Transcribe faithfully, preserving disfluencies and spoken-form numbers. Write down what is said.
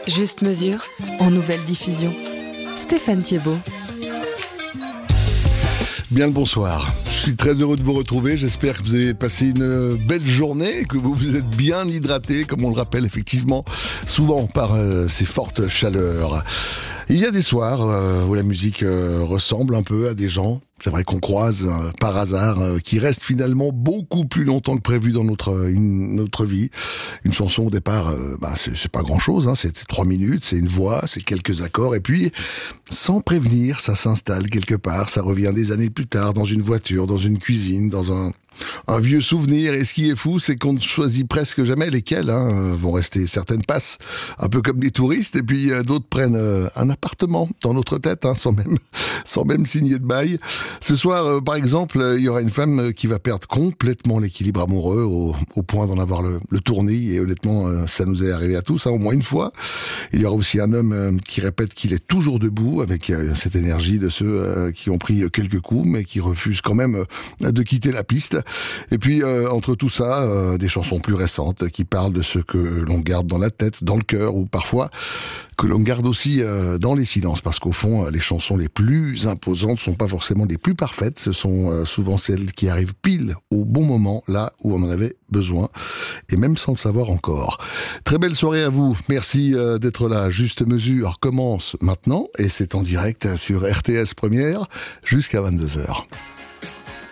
Juste mesure, en nouvelle diffusion. Stéphane Thiebaud. Bien le bonsoir. Je suis très heureux de vous retrouver. J'espère que vous avez passé une belle journée, que vous vous êtes bien hydraté, comme on le rappelle effectivement souvent par euh, ces fortes chaleurs. Il y a des soirs euh, où la musique euh, ressemble un peu à des gens. C'est vrai qu'on croise euh, par hasard, euh, qui restent finalement beaucoup plus longtemps que prévu dans notre une, notre vie. Une chanson au départ, euh, bah, c'est, c'est pas grand-chose, hein, c'est trois minutes, c'est une voix, c'est quelques accords, et puis sans prévenir, ça s'installe quelque part, ça revient des années plus tard dans une voiture, dans une cuisine, dans un un vieux souvenir. Et ce qui est fou, c'est qu'on ne choisit presque jamais lesquels, hein, vont rester. Certaines passent un peu comme des touristes, et puis euh, d'autres prennent euh, un appartement dans notre tête, hein, sans même sans même signer de bail. Ce soir, euh, par exemple, il y aura une femme qui va perdre complètement l'équilibre amoureux au, au point d'en avoir le, le tournis. Et honnêtement, euh, ça nous est arrivé à tous, hein, au moins une fois. Il y aura aussi un homme euh, qui répète qu'il est toujours debout, avec euh, cette énergie de ceux euh, qui ont pris quelques coups, mais qui refusent quand même euh, de quitter la piste. Et puis, euh, entre tout ça, euh, des chansons plus récentes qui parlent de ce que l'on garde dans la tête, dans le cœur, ou parfois que l'on garde aussi euh, dans les silences, parce qu'au fond, euh, les chansons les plus imposantes sont pas forcément les plus parfaites, ce sont euh, souvent celles qui arrivent pile au bon moment, là où on en avait besoin, et même sans le savoir encore. Très belle soirée à vous, merci euh, d'être là. Juste mesure commence maintenant, et c'est en direct sur R T S Première jusqu'à vingt-deux heures.